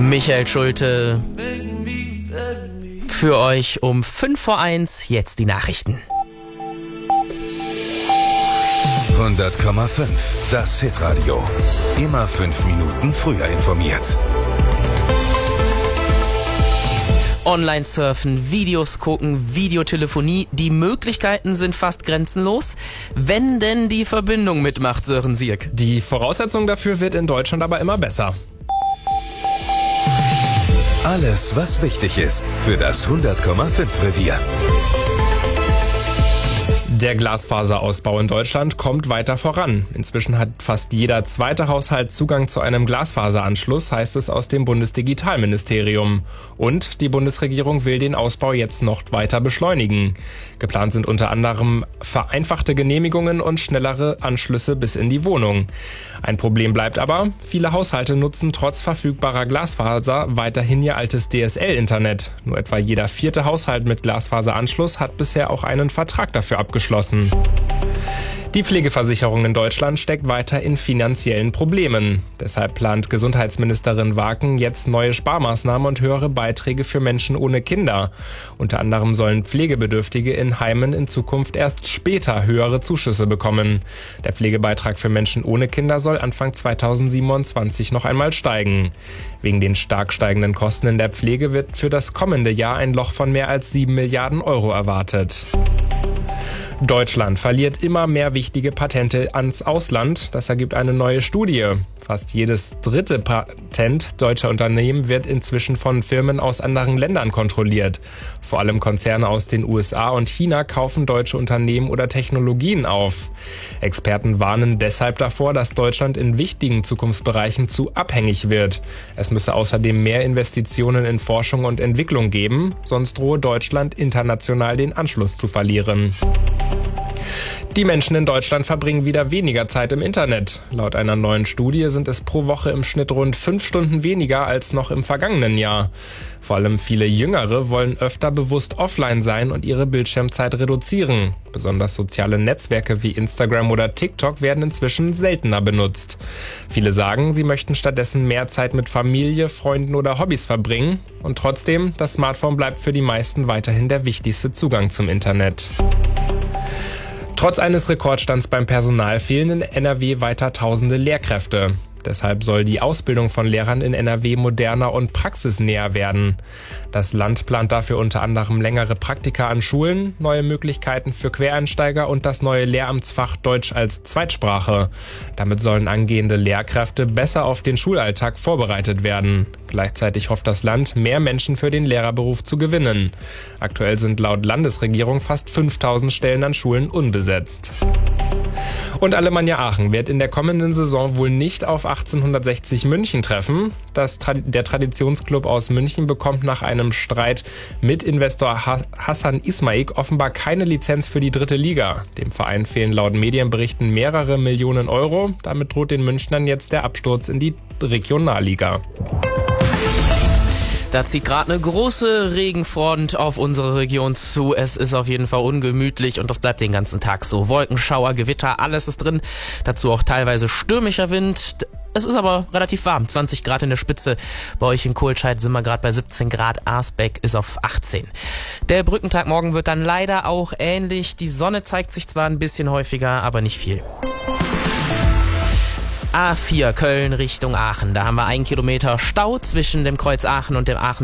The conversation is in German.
Michael Schulte für euch um 5:01, jetzt die Nachrichten. 100,5, das Hitradio. Immer 5 Minuten früher informiert. Online surfen, Videos gucken, Videotelefonie, die Möglichkeiten sind fast grenzenlos, wenn denn die Verbindung mitmacht, Sören Sierk. Die Voraussetzung dafür wird in Deutschland aber immer besser. Alles, was wichtig ist für das 100,5 Revier. Der Glasfaserausbau in Deutschland kommt weiter voran. Inzwischen hat fast jeder zweite Haushalt Zugang zu einem Glasfaseranschluss, heißt es aus dem Bundesdigitalministerium. Und die Bundesregierung will den Ausbau jetzt noch weiter beschleunigen. Geplant sind unter anderem vereinfachte Genehmigungen und schnellere Anschlüsse bis in die Wohnung. Ein Problem bleibt aber, viele Haushalte nutzen trotz verfügbarer Glasfaser weiterhin ihr altes DSL-Internet. Nur etwa jeder 4. Haushalt mit Glasfaseranschluss hat bisher auch einen Vertrag dafür abgeschlossen. Die Pflegeversicherung in Deutschland steckt weiter in finanziellen Problemen. Deshalb plant Gesundheitsministerin Waken jetzt neue Sparmaßnahmen und höhere Beiträge für Menschen ohne Kinder. Unter anderem sollen Pflegebedürftige in Heimen in Zukunft erst später höhere Zuschüsse bekommen. Der Pflegebeitrag für Menschen ohne Kinder soll Anfang 2027 noch einmal steigen. Wegen den stark steigenden Kosten in der Pflege wird für das kommende Jahr ein Loch von mehr als 7 Milliarden Euro erwartet. Deutschland verliert immer mehr wichtige Patente ans Ausland. Das ergibt eine neue Studie. Fast jedes dritte Patent deutscher Unternehmen wird inzwischen von Firmen aus anderen Ländern kontrolliert. Vor allem Konzerne aus den USA und China kaufen deutsche Unternehmen oder Technologien auf. Experten warnen deshalb davor, dass Deutschland in wichtigen Zukunftsbereichen zu abhängig wird. Es müsse außerdem mehr Investitionen in Forschung und Entwicklung geben, sonst drohe Deutschland international den Anschluss zu verlieren. Die Menschen in Deutschland verbringen wieder weniger Zeit im Internet. Laut einer neuen Studie sind es pro Woche im Schnitt rund 5 Stunden weniger als noch im vergangenen Jahr. Vor allem viele Jüngere wollen öfter bewusst offline sein und ihre Bildschirmzeit reduzieren. Besonders soziale Netzwerke wie Instagram oder TikTok werden inzwischen seltener benutzt. Viele sagen, sie möchten stattdessen mehr Zeit mit Familie, Freunden oder Hobbys verbringen. Und trotzdem, das Smartphone bleibt für die meisten weiterhin der wichtigste Zugang zum Internet. Trotz eines Rekordstands beim Personal fehlen in NRW weiter tausende Lehrkräfte. Deshalb soll die Ausbildung von Lehrern in NRW moderner und praxisnäher werden. Das Land plant dafür unter anderem längere Praktika an Schulen, neue Möglichkeiten für Quereinsteiger und das neue Lehramtsfach Deutsch als Zweitsprache. Damit sollen angehende Lehrkräfte besser auf den Schulalltag vorbereitet werden. Gleichzeitig hofft das Land, mehr Menschen für den Lehrerberuf zu gewinnen. Aktuell sind laut Landesregierung fast 5000 Stellen an Schulen unbesetzt. Und Alemannia Aachen wird in der kommenden Saison wohl nicht auf 1860 München treffen. Der Traditionsclub aus München bekommt nach einem Streit mit Investor Hassan Ismaik offenbar keine Lizenz für die 3. Liga. Dem Verein fehlen laut Medienberichten mehrere Millionen Euro. Damit droht den Münchnern jetzt der Absturz in die Regionalliga. Da zieht gerade eine große Regenfront auf unsere Region zu. Es ist auf jeden Fall ungemütlich und das bleibt den ganzen Tag so. Wolken, Schauer, Gewitter, alles ist drin. Dazu auch teilweise stürmischer Wind. Es ist aber relativ warm, 20 Grad in der Spitze. Bei euch in Kohlscheid sind wir gerade bei 17 Grad, Arsbeck ist auf 18. Der Brückentag morgen wird dann leider auch ähnlich. Die Sonne zeigt sich zwar ein bisschen häufiger, aber nicht viel. A4 Köln Richtung Aachen. Da haben wir 1 Kilometer Stau zwischen dem Kreuz Aachen und dem Aachen